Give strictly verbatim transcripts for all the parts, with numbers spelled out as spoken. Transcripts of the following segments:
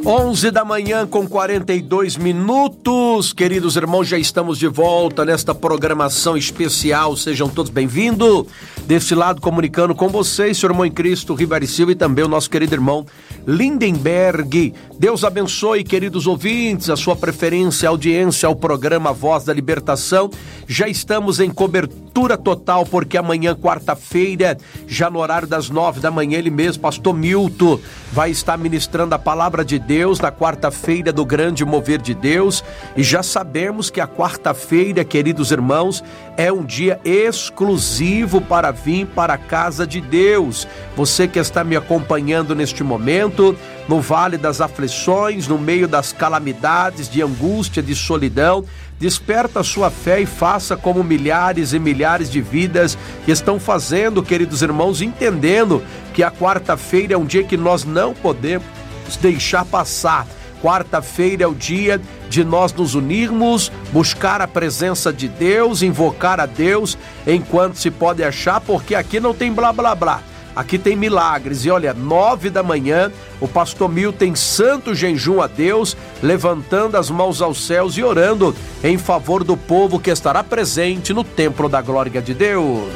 onze da manhã com quarenta e dois minutos, queridos irmãos, já estamos de volta nesta programação especial, sejam todos bem-vindos. Deste lado comunicando com vocês, seu irmão em Cristo, Ribari Silva, e também o nosso querido irmão Lindenberg. Deus abençoe, queridos ouvintes, a sua preferência, a audiência ao programa Voz da Libertação. Já estamos em cobertura total, porque amanhã, quarta-feira, já no horário das nove da manhã, ele mesmo, pastor Milton, vai estar ministrando a palavra de Deus na quarta-feira do grande mover de Deus. E já sabemos que a quarta-feira, queridos irmãos, é um dia exclusivo para vir para a casa de Deus. Você que está me acompanhando neste momento, no vale das aflições, no meio das calamidades, de angústia, de solidão, desperta a sua fé e faça como milhares e milhares de vidas que estão fazendo, queridos irmãos, entendendo que a quarta-feira é um dia que nós não podemos deixar passar. Quarta-feira é o dia de nós nos unirmos, buscar a presença de Deus, invocar a Deus enquanto se pode achar, porque aqui não tem blá blá blá. Aqui tem milagres. E olha, nove da manhã, o pastor Milton tem santo jejum a Deus, levantando as mãos aos céus e orando em favor do povo que estará presente no templo da glória de Deus.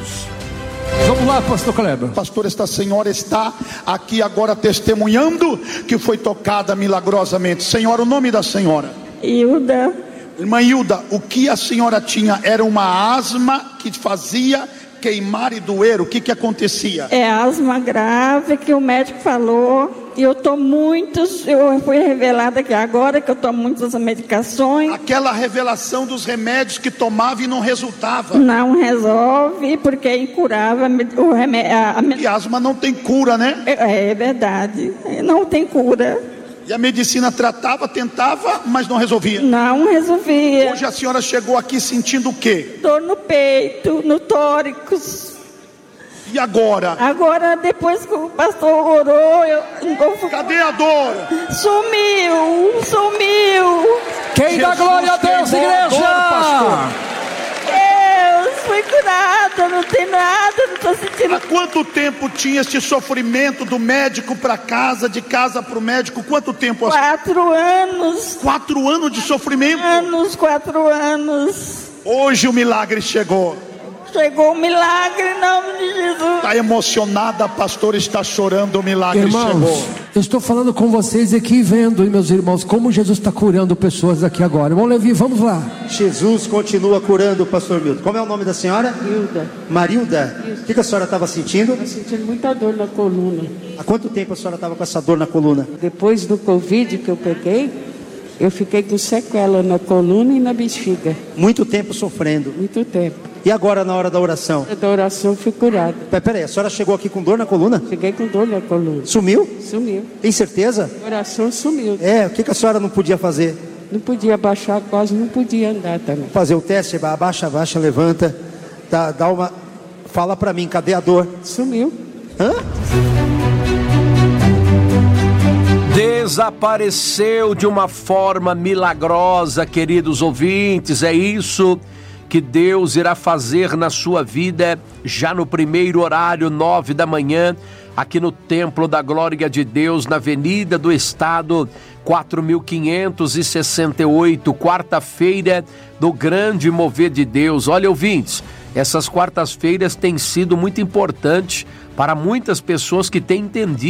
Vamos lá, pastor Kleber. Pastor, esta senhora está aqui agora testemunhando que foi tocada milagrosamente. Senhora, o nome da senhora? Hilda. Irmã Hilda, o que a senhora tinha era uma asma que fazia queimar e doer. O que que acontecia? É asma grave que o médico falou. E eu tomo muitos, eu fui revelada aqui agora que eu tomo muitas medicações. Aquela revelação dos remédios que tomava e não resultava. Não resolve, porque é incurável. O remédio, a, a... E asma não tem cura, né? É, é verdade, não tem cura. E a medicina tratava, tentava, mas não resolvia. Não resolvia. Hoje a senhora chegou aqui sentindo o quê? Dor no peito, no tórax. E agora? Agora, depois que o pastor orou, eu... Cadê a dor? Sumiu, sumiu. Quem dá glória a Deus, igreja? Dor, Deus, fui curada, não tem nada, não estou sentindo. Há quanto tempo tinha este sofrimento do médico para casa, de casa para o médico? Quanto tempo? Quatro anos. Quatro anos de sofrimento? Anos, quatro anos. Hoje o milagre chegou. Chegou o milagre em nome de Jesus. Está emocionada, a pastora está chorando, o milagre Irmãos, chegou. eu estou falando com vocês aqui, vendo, meus irmãos, como Jesus está curando pessoas aqui agora. Irmão Levi, vamos lá. Jesus continua curando o pastor Milton. Como é o nome da senhora? Hilda. Marilda. O que, que a senhora estava sentindo? Estou sentindo muita dor na coluna. Há quanto tempo a senhora estava com essa dor na coluna? Depois do Covid que eu peguei, eu fiquei com sequela na coluna e na bexiga. Muito tempo sofrendo. Muito tempo. E agora na hora da oração? Da oração fui curada. Peraí, pera a senhora chegou aqui com dor na coluna? Cheguei com dor na coluna. Sumiu? Sumiu. Tem certeza? A oração sumiu. É, o que, que a senhora não podia fazer? Não podia baixar, quase não podia andar também. Fazer o teste, abaixa, abaixa, levanta. Dá, dá uma... Fala pra mim, cadê a dor? Sumiu. Hã? Desapareceu de uma forma milagrosa, queridos ouvintes. É isso que Deus irá fazer na sua vida já no primeiro horário, nove da manhã, aqui no Templo da Glória de Deus, na Avenida do Estado, quatro mil quinhentos e sessenta e oito, quarta-feira do grande mover de Deus. Olha, ouvintes, essas quartas-feiras têm sido muito importantes para muitas pessoas que têm entendido